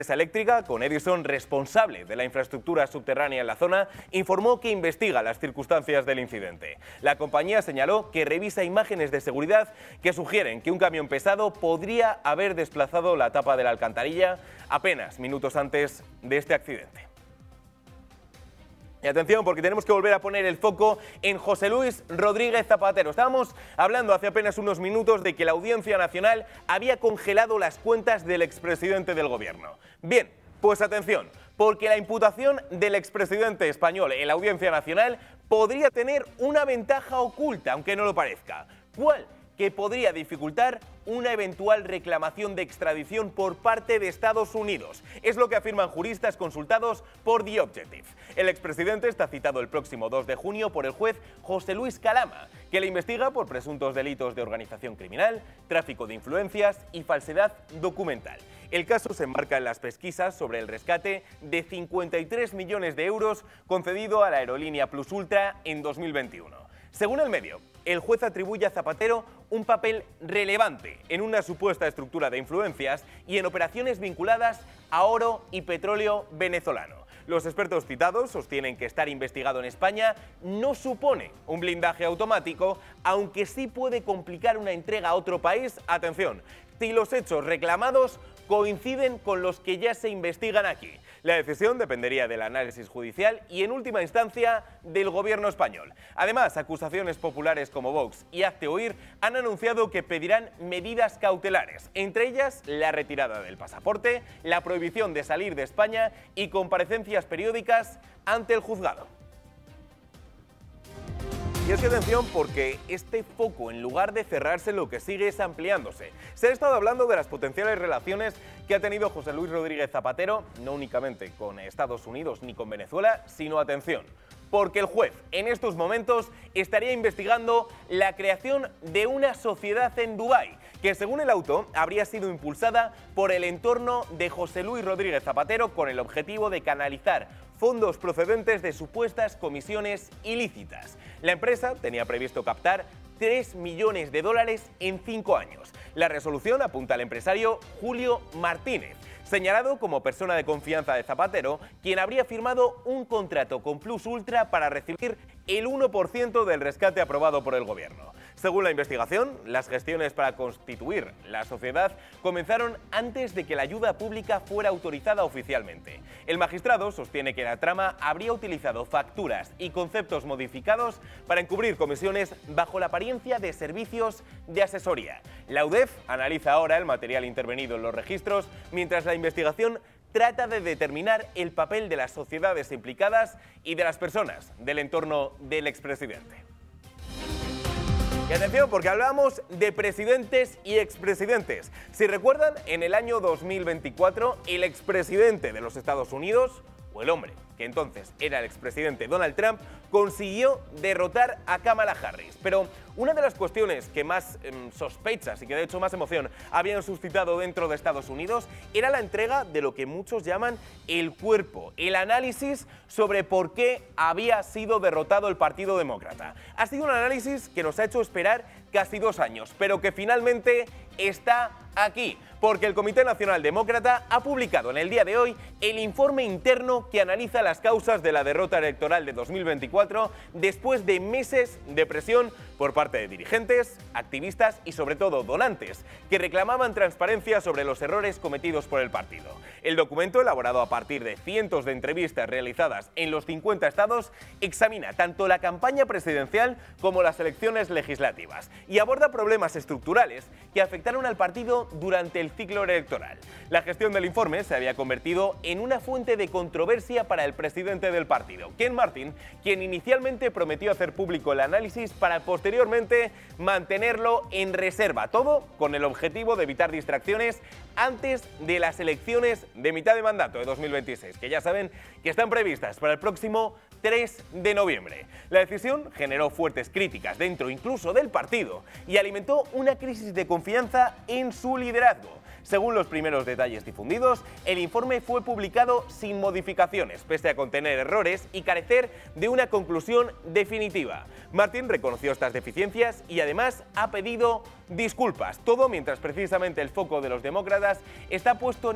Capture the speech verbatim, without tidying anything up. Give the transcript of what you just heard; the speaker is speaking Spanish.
Eléctrica, con Edison responsable de la infraestructura subterránea en la zona, informó que investiga las circunstancias del incidente. La compañía señaló que revisa imágenes de seguridad que sugieren que un camión pesado podría haber desplazado la tapa de la alcantarilla apenas minutos antes de este accidente. Y atención, porque tenemos que volver a poner el foco en José Luis Rodríguez Zapatero. Estábamos hablando hace apenas unos minutos de que la Audiencia Nacional había congelado las cuentas del expresidente del gobierno. Bien, pues atención, porque la imputación del expresidente español en la Audiencia Nacional podría tener una ventaja oculta, aunque no lo parezca. ¿Cuál? Que podría dificultar una eventual reclamación de extradición por parte de Estados Unidos. Es lo que afirman juristas consultados por The Objective. El expresidente está citado el próximo dos de junio por el juez José Luis Calama, que le investiga por presuntos delitos de organización criminal, tráfico de influencias y falsedad documental. El caso se enmarca en las pesquisas sobre el rescate de cincuenta y tres millones de euros concedido a la aerolínea Plus Ultra en dos mil veintiuno. Según el medio, el juez atribuye a Zapatero un papel relevante en una supuesta estructura de influencias y en operaciones vinculadas a oro y petróleo venezolano. Los expertos citados sostienen que estar investigado en España no supone un blindaje automático, aunque sí puede complicar una entrega a otro país, atención, si los hechos reclamados coinciden con los que ya se investigan aquí. La decisión dependería del análisis judicial y, en última instancia, del gobierno español. Además, acusaciones populares como Vox y Hazte Oír han anunciado que pedirán medidas cautelares, entre ellas la retirada del pasaporte, la prohibición de salir de España y comparecencias periódicas ante el juzgado. Y es que atención, porque este foco, en lugar de cerrarse, lo que sigue es ampliándose. Se ha estado hablando de las potenciales relaciones que ha tenido José Luis Rodríguez Zapatero, no únicamente con Estados Unidos ni con Venezuela, sino, atención, porque el juez en estos momentos estaría investigando la creación de una sociedad en Dubái, que según el auto habría sido impulsada por el entorno de José Luis Rodríguez Zapatero con el objetivo de canalizar fondos procedentes de supuestas comisiones ilícitas. La empresa tenía previsto captar tres millones de dólares en cinco años. La resolución apunta al empresario Julio Martínez, señalado como persona de confianza de Zapatero, quien habría firmado un contrato con Plus Ultra para recibir el uno por ciento del rescate aprobado por el gobierno. Según la investigación, las gestiones para constituir la sociedad comenzaron antes de que la ayuda pública fuera autorizada oficialmente. El magistrado sostiene que la trama habría utilizado facturas y conceptos modificados para encubrir comisiones bajo la apariencia de servicios de asesoría. La U D E F analiza ahora el material intervenido en los registros, mientras la investigación trata de determinar el papel de las sociedades implicadas y de las personas del entorno del expresidente. Y atención, porque hablamos de presidentes y expresidentes. Si recuerdan, en el año dos mil veinticuatro, el expresidente de los Estados Unidos, o el hombre que entonces era el expresidente Donald Trump, consiguió derrotar a Kamala Harris. Pero una de las cuestiones que más eh, sospechas y que de hecho más emoción habían suscitado dentro de Estados Unidos era la entrega de lo que muchos llaman el cuerpo, el análisis sobre por qué había sido derrotado el Partido Demócrata. Ha sido un análisis que nos ha hecho esperar casi dos años, pero que finalmente está aquí, porque el Comité Nacional Demócrata ha publicado en el día de hoy el informe interno que analiza las causas de la derrota electoral de dos mil veinticuatro después de meses de presión por parte de dirigentes, activistas y sobre todo donantes, que reclamaban transparencia sobre los errores cometidos por el partido. El documento, elaborado a partir de cientos de entrevistas realizadas en los cincuenta estados, examina tanto la campaña presidencial como las elecciones legislativas y aborda problemas estructurales que afectaron al partido durante el ciclo electoral. La gestión del informe se había convertido en una fuente de controversia para el presidente del partido, Ken Martin, quien inicialmente prometió hacer público el análisis para posteriormente mantenerlo en reserva, todo con el objetivo de evitar distracciones antes de las elecciones de mitad de mandato de dos mil veintiséis, que ya saben que están previstas para el próximo tres de noviembre. La decisión generó fuertes críticas dentro incluso del partido y alimentó una crisis de confianza en su liderazgo. Según los primeros detalles difundidos, el informe fue publicado sin modificaciones, pese a contener errores y carecer de una conclusión definitiva. Martin reconoció estas deficiencias y además ha pedido disculpas, todo mientras precisamente el foco de los demócratas está puesto en